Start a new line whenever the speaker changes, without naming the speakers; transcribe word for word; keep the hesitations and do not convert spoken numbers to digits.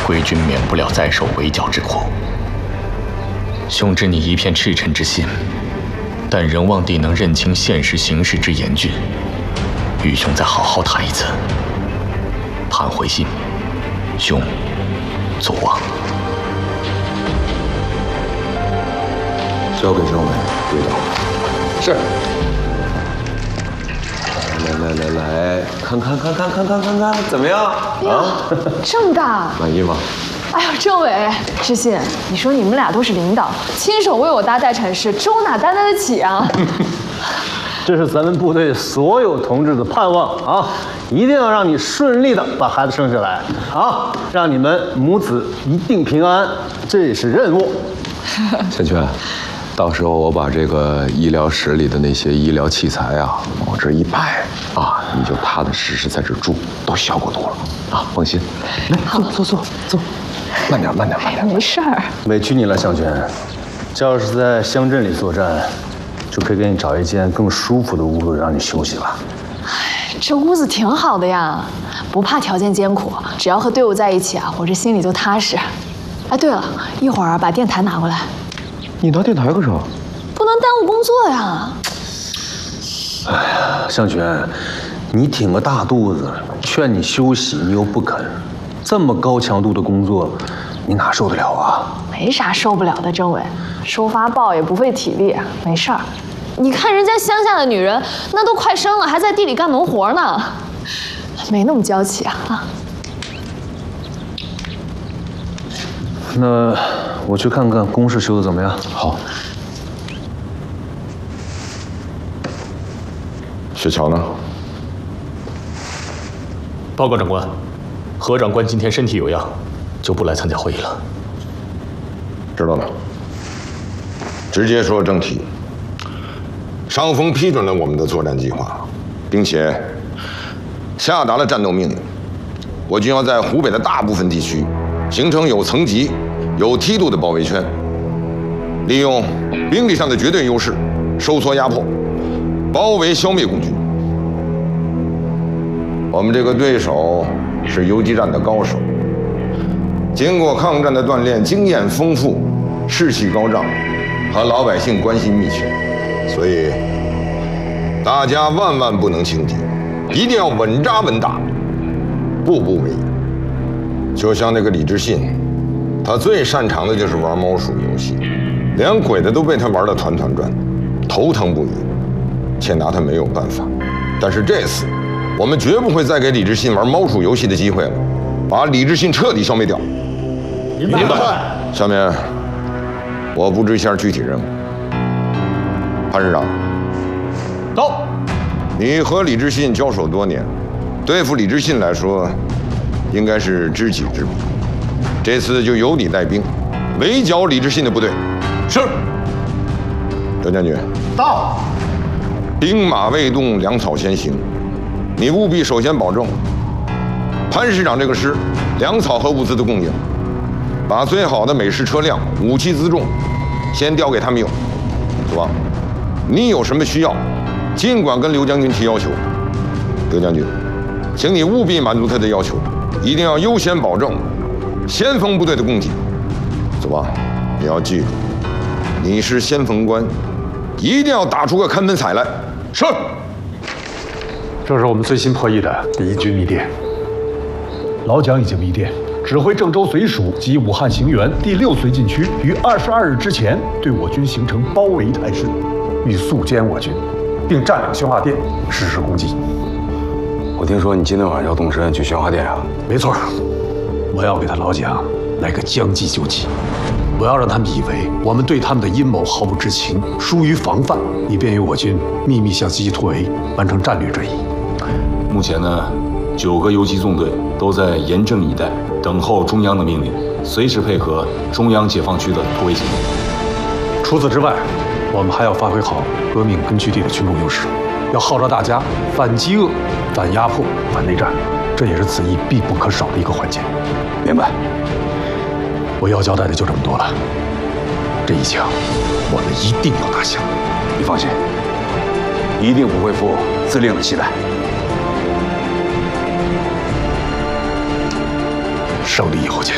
魏军免不了再受围剿之苦。兄知你一片赤诚之心，但仍望帝能认清现实形势之严峻，与兄再好好谈一次。盼回信，兄左望。
交给政委对导。是。来来来来，看看看看看看看看，怎么样？啊，
这么大，
满意吗？
哎呦，政委、知信，你说你们俩都是领导，亲手为我搭待产室，这我哪担待得起啊？
这是咱们部队所有同志的盼望啊！一定要让你顺利的把孩子生下来啊，让你们母子一定平安，这也是任务。
小泉，到时候我把这个医疗室里的那些医疗器材啊往这一摆啊，你就踏踏实实在这住，都效果多了啊！放心，来坐坐坐坐，慢点慢点慢点。
没事儿。
委屈你了，向全。这要是在乡镇里作战，就可以给你找一间更舒服的屋子让你休息了。
哎，这屋子挺好的呀，不怕条件艰苦，只要和队伍在一起啊，我这心里就踏实。哎，对了，一会儿把电台拿过来。
你拿电台干啥？
不能耽误工作呀。
哎呀，向全，你挺个大肚子，劝你休息你又不肯，这么高强度的工作，你哪受得了啊？
没啥受不了的，政委，收发报也不费体力，没事儿。你看人家乡下的女人，那都快生了，还在地里干农活呢，没那么娇气啊啊！
那我去看看工事修的怎么样。
好。
雪桥呢？
报告长官，何长官今天身体有恙，就不来参加会议了。
知道了。直接说正题。上峰批准了我们的作战计划，并且下达了战斗命令。我军要在湖北的大部分地区形成有层级、有梯度的包围圈，利用兵力上的绝对优势，收缩压迫，包围消灭共军。我们这个对手是游击战的高手，经过抗战的锻炼，经验丰富，士气高涨，和老百姓关系密切，所以大家万万不能轻敌，一定要稳扎稳打，步步为营。就像那个李志信，他最擅长的就是玩猫鼠游戏，连鬼子都被他玩得团团转，头疼不已，且拿他没有办法。但是这次，我们绝不会再给李志信玩猫鼠游戏的机会了，把李志信彻底消灭掉。
明白。
下面，我布置一下具体任务。潘师长，
到。
你和李志信交手多年，对付李志信来说，应该是知己知彼。这次就由你带兵，围剿李志信的部队。是。郑将军，
到。
兵马未动，粮草先行。你务必首先保证潘师长这个师粮草和物资的供应，把最好的美式车辆、武器辎重先调给他们用，是吧？你有什么需要，尽管跟刘将军提要求。刘将军，请你务必满足他的要求，一定要优先保证先锋部队的供给。走吧，你要记住，你是先锋官，一定要打出个看门彩来。是。
这是我们最新破译的第一军密电。老蒋已经密电，指挥郑州绥署及武汉行辕第六绥靖区于二十二日之前对我军形成包围态势，欲速歼我军，并占领宣化店，实施攻击。
我听说你今天晚上要动身去宣化店啊？
没错，我要给他老蒋来个将计就计，我要让他们以为我们对他们的阴谋毫不知情，疏于防范，以便于我军秘密向西西突围，完成战略转移。
目前呢，九个游击纵队都在严阵以待，等候中央的命令，随时配合中央解放区的突围行动。
除此之外，我们还要发挥好革命根据地的群众优势，要号召大家反饥饿、反压迫、反内战，这也是此役必不可少的一个环节。
明白。
我要交代的就这么多了。这一枪，我们一定要拿下。
你放心，一定不会负司令的期待。
胜利以后见。